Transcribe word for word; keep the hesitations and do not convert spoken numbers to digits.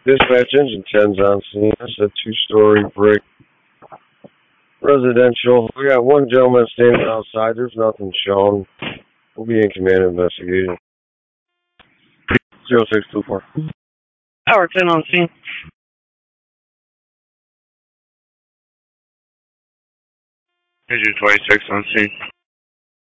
Dispatch engine ten's on scene. That's a two-story brick residential. We got one gentleman standing outside. There's nothing shown. We'll be in command investigation. zero six two four. Hour ten on scene. Engine twenty-six on scene.